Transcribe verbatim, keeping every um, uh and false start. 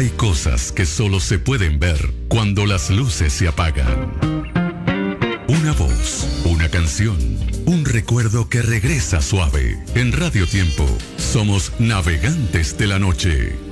Hay cosas que solo se pueden ver cuando las luces se apagan. Una voz, una canción, un recuerdo que regresa suave. En Radio Tiempo, somos navegantes de la noche.